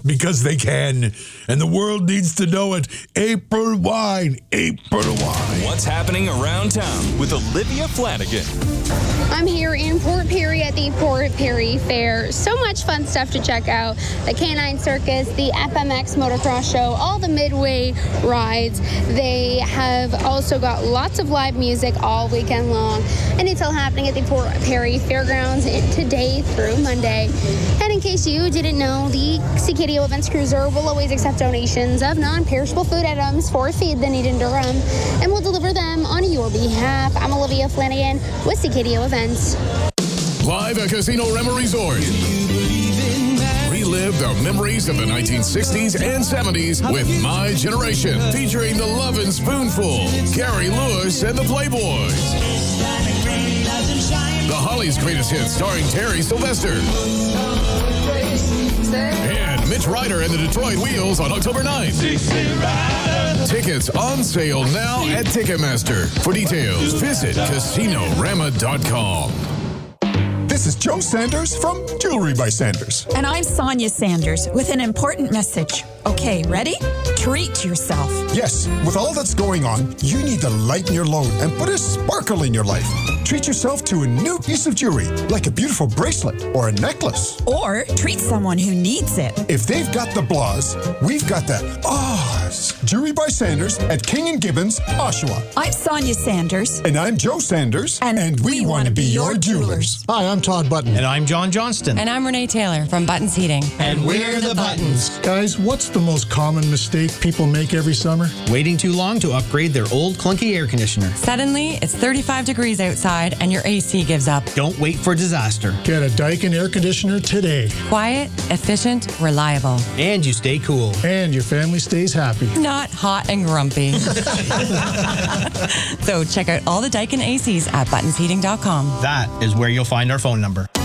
because they can. And the world needs to know it. April wine. April wine. What's happening around town with Olivia Flanagan. I'm here in Port Perry at the Port Perry Fair. So much fun stuff to check out. The Canine Circus, the FMX Motocross Show, all the Midway rides. They have also got lots of live music all weekend long. And it's all happening at the Port Perry Fairgrounds today through Monday. And in case you didn't know, the CKDO Events Cruiser will always accept donations of non-perishable food items for Feed the Need in Durham, and will deliver them on your behalf. I'm Olivia Flanagan with CKDO Events. Live at Casino Rema Resort. Relive the memories of the 1960s and 70s with My Generation, featuring the Lovin' Spoonful, Gary Lewis and the Playboys. The Hollies' Greatest Hits, starring Terry Sylvester. And Mitch Ryder and the Detroit Wheels on October 9th. Tickets on sale now at Ticketmaster. For details, visit CasinoRama.com. This is Joe Sanders from Jewelry by Sanders. And I'm Sonia Sanders with an important message. Okay, ready? Treat yourself. Yes, with all that's going on, you need to lighten your load and put a sparkle in your life. Treat yourself to a new piece of jewelry, like a beautiful bracelet or a necklace. Or treat someone who needs it. If they've got the blahs, we've got the ahs. Jewelry by Sanders at King and Gibbons, Oshawa. I'm Sonia Sanders. And I'm Joe Sanders. And we want to be your jewelers. Hi, I'm Todd Button. And I'm John Johnston. And I'm Renee Taylor from Buttons Heating. And we're the Buttons. Guys, what's the most common mistake people make every summer? Waiting too long to upgrade their old clunky air conditioner. Suddenly, it's 35 degrees outside and your AC gives up. Don't wait for disaster. Get a Daikin air conditioner today. Quiet, efficient, reliable. And you stay cool. And your family stays happy. Not hot and grumpy. So check out all the Daikin ACs at buttonsheating.com. That is where you'll find our phone number.